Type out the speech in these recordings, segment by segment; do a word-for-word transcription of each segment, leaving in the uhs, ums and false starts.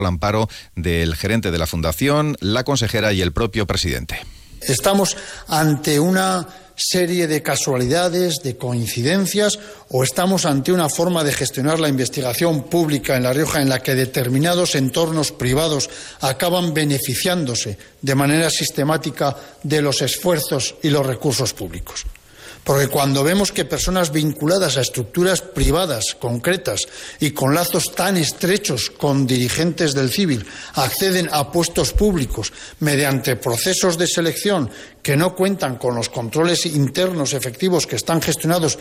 al amparo del gerente de la Fundación, la consejera y el propio presidente. Estamos ante una serie de casualidades, de coincidencias, o estamos ante una forma de gestionar la investigación pública en La Rioja en la que determinados entornos privados acaban beneficiándose de manera sistemática de los esfuerzos y los recursos públicos. Porque cuando vemos que personas vinculadas a estructuras privadas concretas y con lazos tan estrechos con dirigentes del civil acceden a puestos públicos mediante procesos de selección que no cuentan con los controles internos efectivos que están gestionados,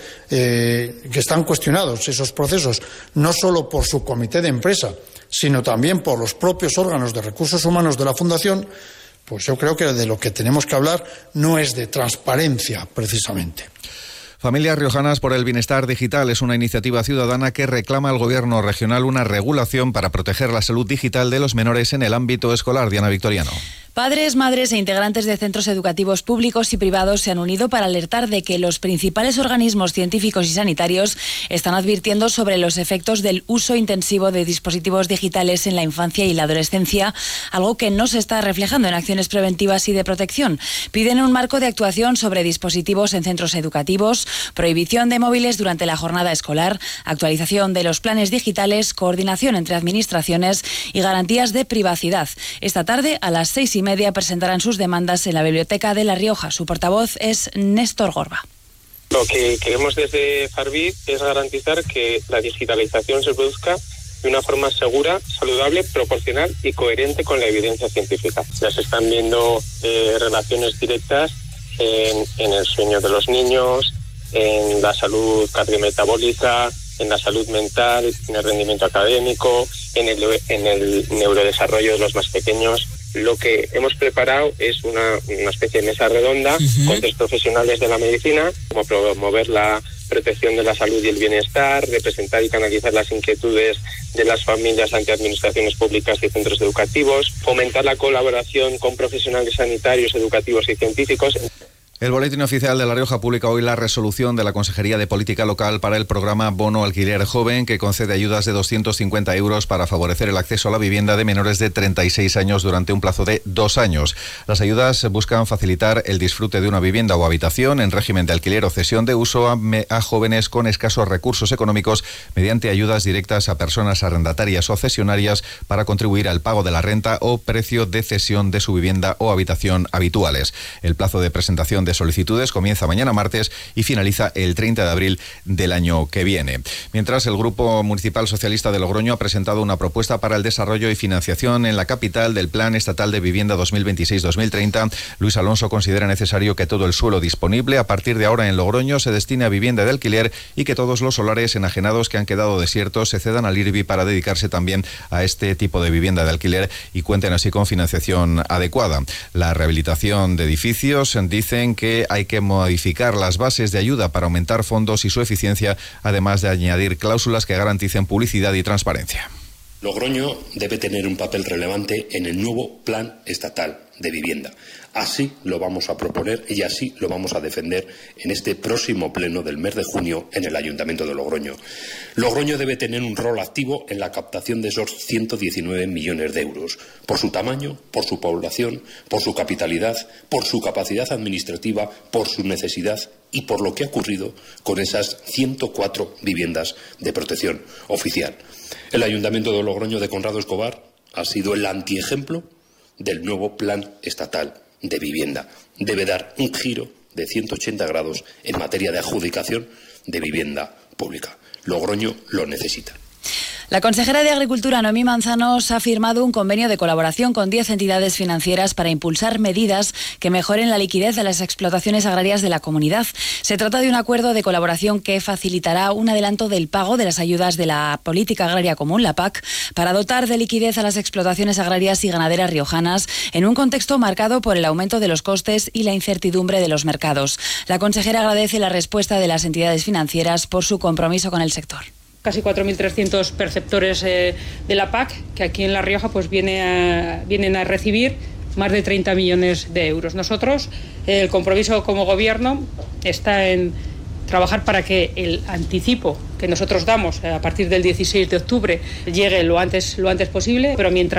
eh, que están cuestionados esos procesos, no solo por su comité de empresa, sino también por los propios órganos de recursos humanos de la Fundación, pues yo creo que de lo que tenemos que hablar no es de transparencia, precisamente. Familias Riojanas por el Bienestar Digital es una iniciativa ciudadana que reclama al Gobierno regional una regulación para proteger la salud digital de los menores en el ámbito escolar. Diana Victoriano. Padres, madres e integrantes de centros educativos públicos y privados se han unido para alertar de que los principales organismos científicos y sanitarios están advirtiendo sobre los efectos del uso intensivo de dispositivos digitales en la infancia y la adolescencia, algo que no se está reflejando en acciones preventivas y de protección. Piden un marco de actuación sobre dispositivos en centros educativos, prohibición de móviles durante la jornada escolar, actualización de los planes digitales, coordinación entre administraciones y garantías de privacidad. Esta tarde, a las seis y media, presentarán sus demandas en la Biblioteca de La Rioja. Su portavoz es Néstor Gorba. Lo que queremos desde Farbid es garantizar que la digitalización se produzca de una forma segura, saludable, proporcional y coherente con la evidencia científica. Ya se están viendo eh, relaciones directas en, en el sueño de los niños, en la salud cardiometabólica, en la salud mental, en el rendimiento académico, en el, en el neurodesarrollo de los más pequeños. Lo que hemos preparado es una, una especie de mesa redonda uh-huh. con tres profesionales de la medicina, como promover la protección de la salud y el bienestar, representar y canalizar las inquietudes de las familias ante administraciones públicas y centros educativos, fomentar la colaboración con profesionales sanitarios, educativos y científicos. El Boletín Oficial de La Rioja publica hoy la resolución de la Consejería de Política Local para el programa Bono Alquiler Joven, que concede ayudas de doscientos cincuenta euros para favorecer el acceso a la vivienda de menores de treinta y seis años durante un plazo de dos años. Las ayudas buscan facilitar el disfrute de una vivienda o habitación en régimen de alquiler o cesión de uso a, me, a jóvenes con escasos recursos económicos mediante ayudas directas a personas arrendatarias o cesionarias para contribuir al pago de la renta o precio de cesión de su vivienda o habitación habituales. El plazo de presentación de de solicitudes comienza mañana martes y finaliza el treinta de abril del año que viene. Mientras, el Grupo Municipal Socialista de Logroño ha presentado una propuesta para el desarrollo y financiación en la capital del Plan Estatal de Vivienda dos mil veintiséis dos mil treinta. Luis Alonso considera necesario que todo el suelo disponible a partir de ahora en Logroño se destine a vivienda de alquiler y que todos los solares enajenados que han quedado desiertos se cedan al I R B I para dedicarse también a este tipo de vivienda de alquiler y cuenten así con financiación adecuada. La rehabilitación de edificios, dicen que hay que modificar las bases de ayuda para aumentar fondos y su eficiencia, además de añadir cláusulas que garanticen publicidad y transparencia. Logroño debe tener un papel relevante en el nuevo Plan Estatal de Vivienda. Así lo vamos a proponer y así lo vamos a defender en este próximo pleno del mes de junio en el Ayuntamiento de Logroño. Logroño debe tener un rol activo en la captación de esos ciento diecinueve millones de euros, por su tamaño, por su población, por su capitalidad, por su capacidad administrativa, por su necesidad y por lo que ha ocurrido con esas ciento cuatro viviendas de protección oficial. El Ayuntamiento de Logroño de Conrado Escobar ha sido el antiejemplo del nuevo Plan Estatal de Vivienda. Debe dar un giro de ciento ochenta grados en materia de adjudicación de vivienda pública. Logroño lo necesita. La consejera de Agricultura, Noemí Manzanos, ha firmado un convenio de colaboración con diez entidades financieras para impulsar medidas que mejoren la liquidez de las explotaciones agrarias de la comunidad. Se trata de un acuerdo de colaboración que facilitará un adelanto del pago de las ayudas de la Política Agraria Común, la P A C, para dotar de liquidez a las explotaciones agrarias y ganaderas riojanas en un contexto marcado por el aumento de los costes y la incertidumbre de los mercados. La consejera agradece la respuesta de las entidades financieras por su compromiso con el sector. Casi cuatro mil trescientos perceptores eh, de la P A C, que aquí en La Rioja pues viene a, vienen a recibir más de treinta millones de euros. Nosotros, eh, el compromiso como Gobierno está en trabajar para que el anticipo que nosotros damos a partir del dieciséis de octubre llegue lo antes, lo antes posible, pero mientras